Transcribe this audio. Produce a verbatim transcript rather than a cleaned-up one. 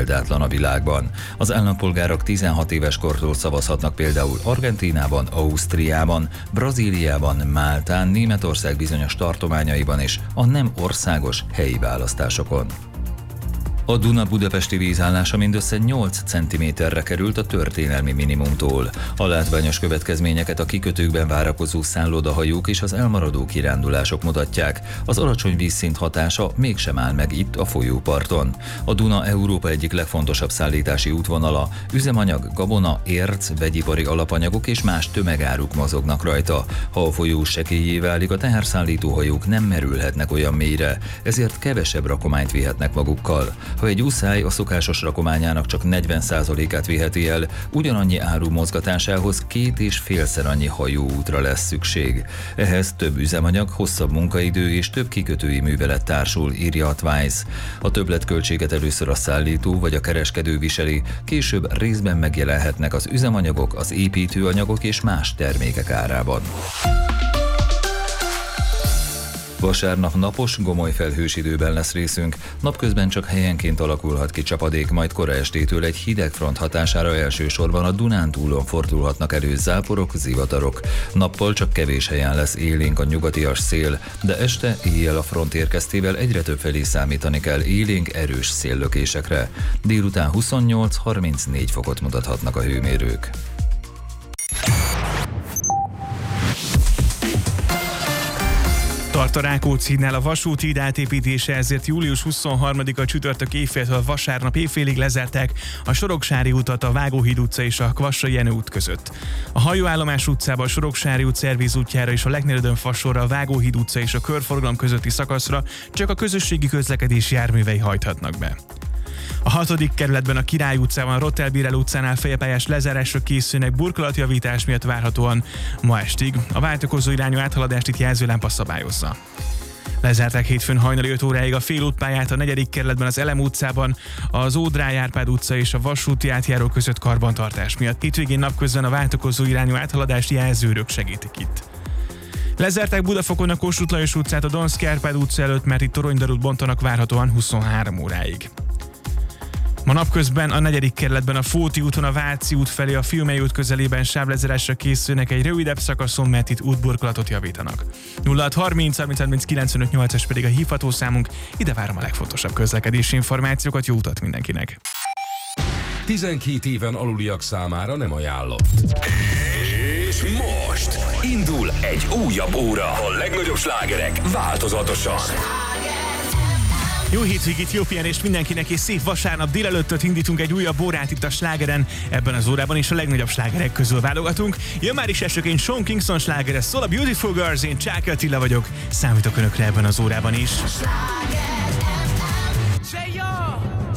példátlan a világban. Az állampolgárok tizenhat éves kortól szavazhatnak például Argentínában, Ausztriában, Brazíliában, Máltán, Németország bizonyos tartományaiban és a nem országos helyi választásokon. A Duna budapesti vízállása mindössze nyolc centiméterre került a történelmi minimumtól. A látványos következményeket a kikötőkben várakozó szállodahajók és az elmaradó kirándulások mutatják. Az alacsony vízszint hatása mégsem áll meg itt a folyóparton. A Duna Európa egyik legfontosabb szállítási útvonala, üzemanyag, gabona, érc, vegyipari alapanyagok és más tömegáruk mozognak rajta. Ha a folyó sekélyé válik, a teherszállító hajók nem merülhetnek olyan mélyre, ezért kevesebb rakományt vihetnek magukkal. Ha egy uszály a szokásos rakományának csak negyven százalékát viheti el, ugyanannyi áru mozgatásához két és félszer annyi hajóútra lesz szükség. Ehhez több üzemanyag, hosszabb munkaidő és több kikötői művelet társul, írja a Twice. A többletköltséget először a szállító vagy a kereskedő viseli, később részben megjelenhetnek az üzemanyagok, az építőanyagok és más termékek árában. Vasárnap napos, gomoly felhős időben lesz részünk, napközben csak helyenként alakulhat ki csapadék, majd kora estétől egy hideg front hatására elsősorban a Dunántúlon fordulhatnak elő záporok, zivatarok. Nappal csak kevés helyen lesz élénk a nyugatias szél, de este, éjjel a front érkeztével egyre több felé számítani kell élénk, erős széllökésekre. Délután huszonnyolc-harmincnégy fokot mutathatnak a hőmérők. Tart a Rákóczi-nál a vasúti híd átépítése, ezért július huszonharmadika csütörtök éjféltől vasárnap éjfélig lezárták a Soroksári utat a Vágóhíd utca és a Kvassai Jenő út között. A Hajóállomás utcába, a Soroksári út szervízútjára és a Leknérödön fasorra, a Vágóhíd utca és a Körforgalom közötti szakaszra csak a közösségi közlekedés járművei hajthatnak be. A hatodik kerületben a Király utcában, a Rottelbirel utcánál fejepályás lezárásra készülnek burkolatjavítás miatt várhatóan ma estig. A váltakozó irányú áthaladást itt jelzőlámpa szabályozza. Lezárták hétfőn hajnali öt óráig a félútpályát a negyedik kerületben az Elem utcában, az Ódráj Árpád utca és a vasúti átjáró között karbantartás miatt. Hétvégén napközben a váltakozó irányú áthaladást jelzőrök segítik itt. Lezárták Budafokon a Kossuth Lajos utcát a Donszky Árpád utca előtt, mert itt toronydarút bontanak várhatóan huszonhárom óráig. Ma napközben a negyedik kerületben a Fóti úton a Váci út felé a Fiumei út közelében sávlezárásra készülnek egy rövidebb szakaszon, mert itt útburkolatot javítanak. nulla hat harminc harminc harminc kilencvenöt nyolcas pedig a hívható számunk, ide várom a legfontosabb közlekedési információkat, jó utat mindenkinek! tizenkét éven aluliak számára nem ajánlott. És most indul egy újabb óra. A legnagyobb slágerek változatosan. Jó hétvégét, jó pihenést mindenkinek, és szép vasárnap délelőttöt indítunk egy újabb órát itt a slágeren. Ebben az órában is a legnagyobb slágerek közül válogatunk. Jön már is elsőként Sean Kingston slágere, szól a Beautiful Girls, én Csáky Attila vagyok. Számítok önökre ebben az órában is. Sláger.